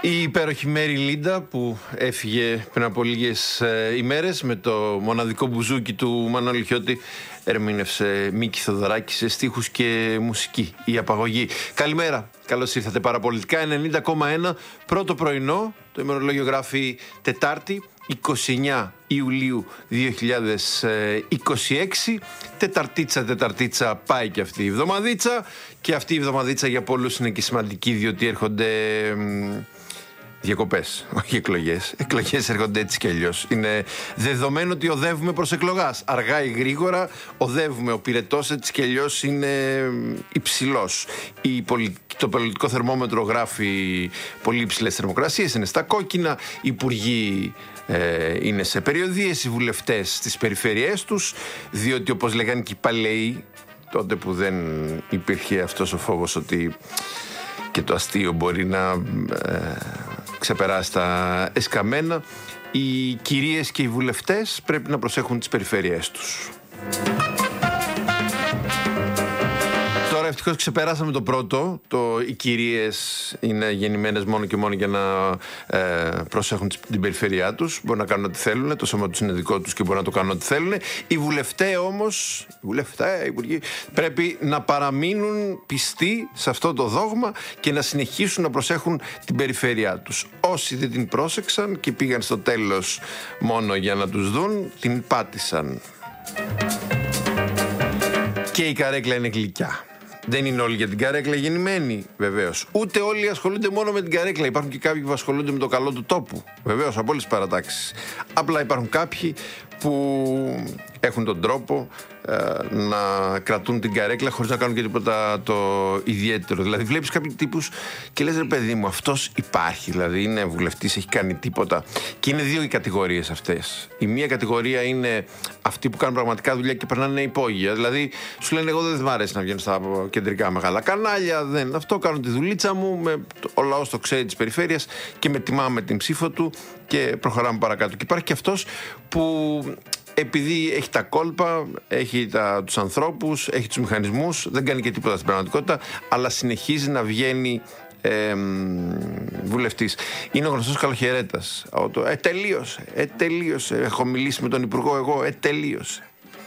Η υπέροχη Μέρι Λίντα που έφυγε πριν από λίγες ημέρες με το μοναδικό μπουζούκι του Μανώλη Χιώτη ερμήνευσε Μίκη Θοδωράκη σε στίχους και μουσική. Η απαγωγή. Καλημέρα, καλώς ήρθατε. Παραπολιτικά 90,1 πρώτο πρωινό. Το ημερολόγιο γράφει Τετάρτη 29 Ιουλίου 2026. Τεταρτίτσα πάει και αυτή η εβδομαδίτσα. Και αυτή η εβδομαδίτσα για πολλούς είναι και σημαντική, διότι έρχονται διακοπές, όχι εκλογές. Εκλογές έρχονται έτσι κι αλλιώς. Είναι δεδομένο ότι οδεύουμε προς εκλογάς. Αργά ή γρήγορα οδεύουμε. Ο πυρετός έτσι κι αλλιώς είναι υψηλός. Το πολιτικό θερμόμετρο γράφει πολύ υψηλές θερμοκρασίες, είναι στα κόκκινα. Οι υπουργοί είναι σε περιοδίες, οι βουλευτές στις περιφέρειές τους, διότι όπως λέγανε και οι παλαιοί, τότε που δεν υπήρχε αυτός ο φόβος ότι και το αστείο μπορεί να ξεπεράσει τα εσκαμμένα, οι κυρίες και οι βουλευτές πρέπει να προσέχουν τις περιφέρειές τους. Τώρα ευτυχώς ξεπεράσαμε το πρώτο. Οι κυρίες είναι γεννημένες μόνο και μόνο για να προσέχουν την περιφέρειά τους. Μπορεί να κάνουν ό,τι θέλουν, το σώμα τους είναι δικό τους και μπορεί να το κάνουν ό,τι θέλουν. Οι βουλευτές όμως, οι υπουργοί, πρέπει να παραμείνουν πιστοί σε αυτό το δόγμα και να συνεχίσουν να προσέχουν την περιφέρειά τους. Όσοι δεν την πρόσεξαν και πήγαν στο τέλος μόνο για να τους δουν, την πάτησαν. Και η καρέκλα είναι γλυκιά. Δεν είναι όλοι για την καρέκλα γεννημένοι, βεβαίως. Ούτε όλοι ασχολούνται μόνο με την καρέκλα. Υπάρχουν και κάποιοι που ασχολούνται με το καλό του τόπου. Βεβαίως, από όλες τις παρατάξεις. Απλά υπάρχουν κάποιοι που έχουν τον τρόπο να κρατούν την καρέκλα χωρίς να κάνουν και τίποτα το ιδιαίτερο. Δηλαδή, βλέπεις κάποιους τύπους και λες, ρε παιδί μου, αυτός υπάρχει. Δηλαδή, είναι βουλευτής, έχει κάνει τίποτα. Και είναι δύο οι κατηγορίες αυτές. Η μία κατηγορία είναι αυτοί που κάνουν πραγματικά δουλειά και περνάνε υπόγεια. Δηλαδή, σου λένε, εγώ δεν μ' αρέσει να βγαίνω στα κεντρικά μεγάλα κανάλια. Αυτό κάνω τη δουλίτσα μου. Ο λαός το ξέρει της περιφέρειας και με τιμάμε την ψήφο του και προχωράμε παρακάτω. Και υπάρχει και αυτός που, επειδή έχει τα κόλπα, έχει τους ανθρώπους, έχει τους μηχανισμούς, δεν κάνει και τίποτα στην πραγματικότητα, αλλά συνεχίζει να βγαίνει βουλευτής. Είναι ο γνωστός καλοχαιρέτας. Τελείωσε. Έχω μιλήσει με τον Υπουργό εγώ, τελείωσε.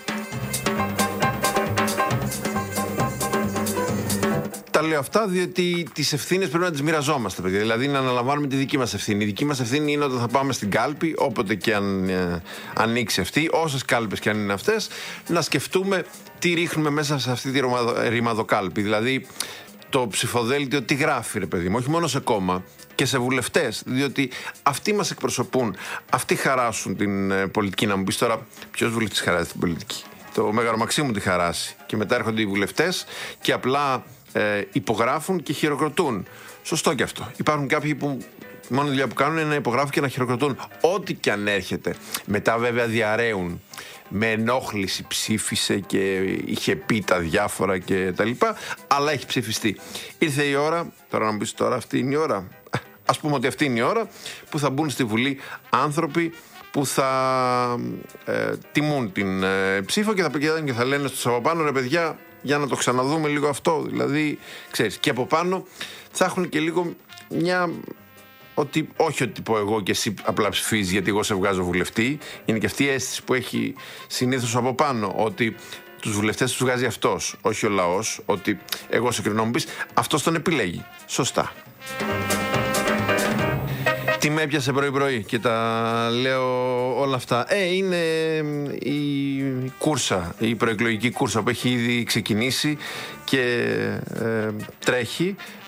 Τα λέω αυτά διότι τις ευθύνες πρέπει να τις μοιραζόμαστε, παιδιά. Δηλαδή να αναλαμβάνουμε τη δική μας ευθύνη. Η δική μας ευθύνη είναι όταν θα πάμε στην κάλπη, όποτε και αν ανοίξει αυτή, όσες κάλπες και αν είναι αυτές, να σκεφτούμε τι ρίχνουμε μέσα σε αυτή τη ρημαδοκάλπη. Δηλαδή το ψηφοδέλτιο τι γράφει, ρε παιδί μου, όχι μόνο σε κόμμα και σε βουλευτές, διότι αυτοί μας εκπροσωπούν, αυτοί χαράσουν την πολιτική. Να μου πεις τώρα, ποιος βουλευτής χαράζει την πολιτική? Το Μέγαρο Μαξίμου τη χαράσει. Και μετά έρχονται οι βουλευτές και απλά υπογράφουν και χειροκροτούν. Σωστό και αυτό. Υπάρχουν κάποιοι που μόνο δουλειά που κάνουν είναι να υπογράφουν και να χειροκροτούν ό,τι και αν έρχεται. Μετά βέβαια διαρρέουν. Με ενόχληση ψήφισε και είχε πει τα διάφορα και τα λοιπά, αλλά έχει ψηφιστεί. Ήρθε η ώρα, τώρα να μου πεις τώρα αυτή είναι η ώρα. Ας πούμε ότι αυτή είναι η ώρα που θα μπουν στη Βουλή άνθρωποι που θα τιμούν την ψήφο και θα πηγαίνουν και θα λένε στους από πάνω, ρε παιδιά, για να το ξαναδούμε λίγο αυτό. Δηλαδή, ξέρεις, και από πάνω θα έχουν και λίγο μια... Ότι, όχι ότι πω εγώ και εσύ απλά ψηφίζεις γιατί εγώ σε βγάζω βουλευτή. Είναι και αυτή η αίσθηση που έχει συνήθως από πάνω, ότι τους βουλευτές τους βγάζει αυτός, όχι ο λαός. Ότι εγώ σε κρινώ, μου πεις, αυτός τον επιλέγει. Σωστά. Τι με έπιασε πρωί-πρωί και τα λέω όλα αυτά. Είναι η κούρσα, η προεκλογική κούρσα που έχει ήδη ξεκινήσει και τρέχει.